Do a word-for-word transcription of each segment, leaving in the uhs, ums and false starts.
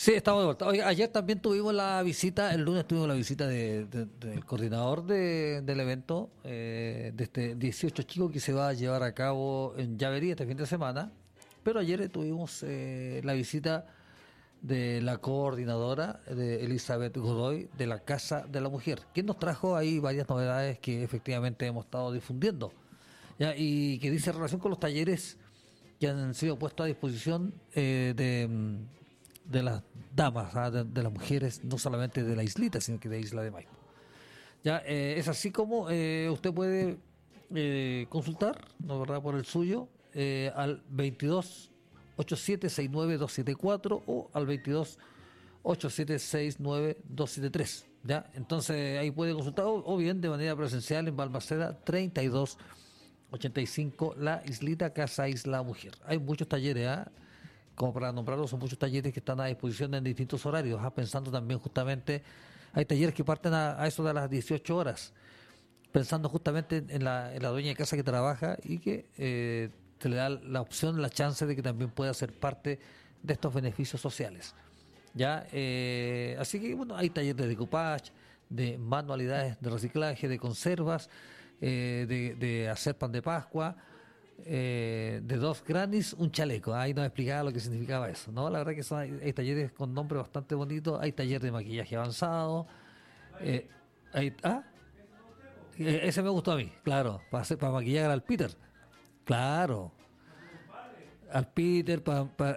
Sí, estamos de vuelta. Oiga, ayer también tuvimos la visita, el lunes tuvimos la visita de, de- del coordinador de- del evento, eh, de este dieciocho chicos que se va a llevar a cabo en Llavería este fin de semana. Pero ayer tuvimos eh, la visita de la coordinadora de Elizabeth Godoy de la Casa de la Mujer, quien nos trajo ahí varias novedades que efectivamente hemos estado difundiendo. ¿Ya? Y que dice relación con los talleres que han sido puestos a disposición eh, de, mm, de las damas, ¿ah? de, de las mujeres, no solamente de la islita, sino que de Isla de Maipo. Ya, eh, es así como eh, usted puede eh, consultar, ¿no, verdad?, por el suyo, eh, al veintidós ochenta y siete sesenta y nueve doscientos setenta y cuatro o al veintidós ochenta y siete sesenta y nueve doscientos setenta y tres. ¿Ya? Entonces ahí puede consultar, o, o bien de manera presencial en Balmaceda treinta y dos ochenta y cinco, La Islita, Casa Isla Mujer. Hay muchos talleres, ¿ah? Como para nombrarlos, son muchos talleres que están a disposición en distintos horarios, ¿ah? Pensando también justamente, hay talleres que parten a, a eso de las dieciocho horas, pensando justamente en la, en la dueña de casa que trabaja y que eh, se le da la opción, la chance de que también pueda ser parte de estos beneficios sociales. Ya, eh, así que bueno, hay talleres de decoupage, de manualidades de reciclaje, de conservas, eh, de, de hacer pan de Pascua, eh, de dos granis, un chaleco. Ahí nos explicaba lo que significaba eso, ¿no? La verdad que son, hay, hay talleres con nombres bastante bonitos, hay taller de maquillaje avanzado, eh, hay, ah, eh, ese me gustó a mí, claro, para hacer, para maquillar al Peter, claro, al Peter, para,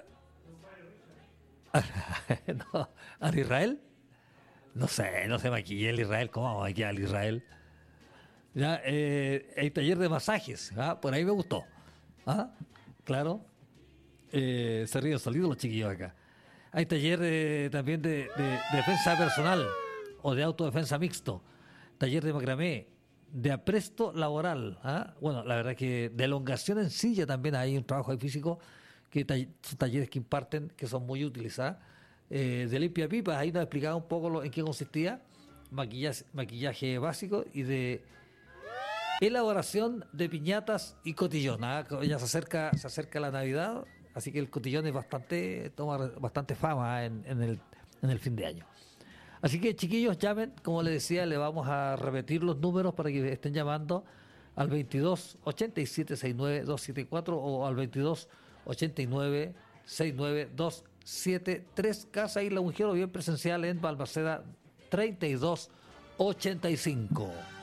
no, al Israel. No sé, no se maquilla el Israel. ¿Cómo vamos a maquillar al Israel? Ya, eh, hay taller de masajes. ¿Ah? Por ahí me gustó. ¿Ah? Claro. Eh, se ríen solitos los chiquillos acá. Hay taller eh, también de, de- de defensa personal o de autodefensa mixto. Taller de macramé, de apresto laboral. ¿Ah? Bueno, la verdad que de elongación en silla también hay un trabajo ahí físico que tall- son talleres que imparten que son muy útiles. ¿Ah? Eh, de limpia pipas, ahí nos explicaba un poco lo- en qué consistía. Maquillaje, maquillaje básico y de elaboración de piñatas y cotillón. ¿Ah? Ya se acerca, se acerca la Navidad, así que el cotillón es bastante, toma bastante fama en, en el, en el fin de año. Así que chiquillos, llamen, como les decía, le vamos a repetir los números para que estén llamando al veintidós ochenta y siete sesenta y nueve doscientos setenta y cuatro o al veintidós ochenta y nueve sesenta y nueve doscientos setenta y tres, Casa Isla Mujer, o bien presencial en Balmaceda treinta y dos ochenta y cinco.